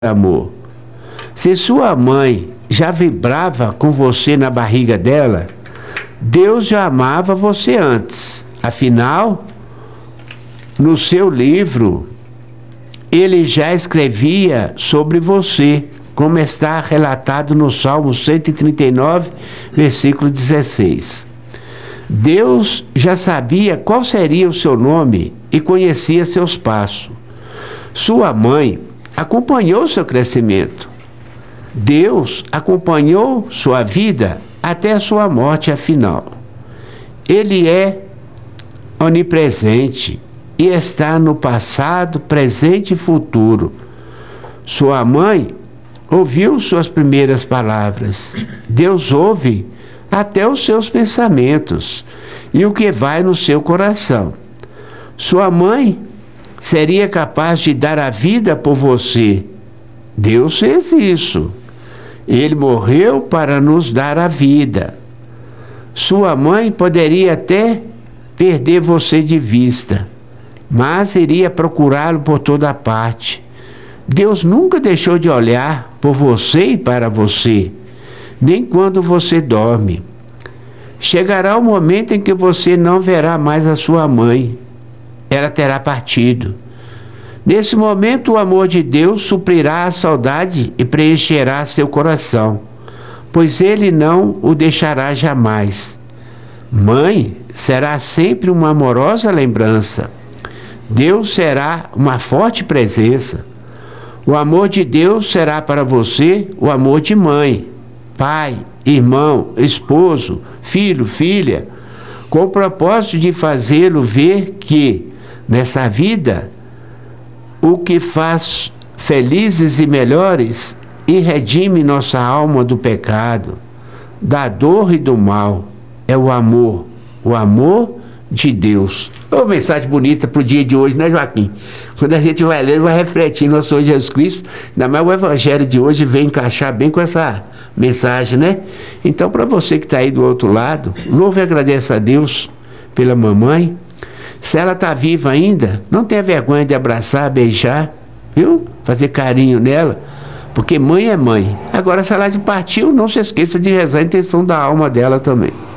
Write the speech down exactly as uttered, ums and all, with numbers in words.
amor. Se sua mãe já vibrava com você na barriga dela, Deus já amava você antes. Afinal, no seu livro, ele já escrevia sobre você, como está relatado no Salmo cento e trinta e nove, versículo dezesseis. Deus já sabia qual seria o seu nome e conhecia seus passos. Sua mãe acompanhou seu crescimento. Deus acompanhou sua vida até a sua morte, afinal. Ele é onipresente e está no passado, presente e futuro. Sua mãe ouviu suas primeiras palavras. Deus ouve até os seus pensamentos e o que vai no seu coração. Sua mãe seria capaz de dar a vida por você. Deus fez isso. Ele morreu para nos dar a vida. Sua mãe poderia até perder você de vista, mas iria procurá-lo por toda parte. Deus nunca deixou de olhar por você e para você, nem quando você dorme. Chegará o momento em que você não verá mais a sua mãe. Ela terá partido. Nesse momento, o amor de Deus suprirá a saudade e preencherá seu coração, pois Ele não o deixará jamais. Mãe será sempre uma amorosa lembrança. Deus será uma forte presença. O amor de Deus será para você o amor de mãe, pai, irmão, esposo, filho, filha, com o propósito de fazê-lo ver que, nessa vida, o que faz felizes e melhores e redime nossa alma do pecado, da dor e do mal, é o amor, o amor de Deus. É uma mensagem bonita para o dia de hoje, né, Joaquim? Quando a gente vai ler, vai refletir no Senhor Jesus Cristo, ainda mais o Evangelho de hoje vem encaixar bem com essa mensagem, né? Então, para você que está aí do outro lado, louve e agradeça a Deus pela mamãe. Se ela está viva ainda, não tenha vergonha de abraçar, beijar, viu? Fazer carinho nela, porque mãe é mãe. Agora, se ela partiu, não se esqueça de rezar a intenção da alma dela também.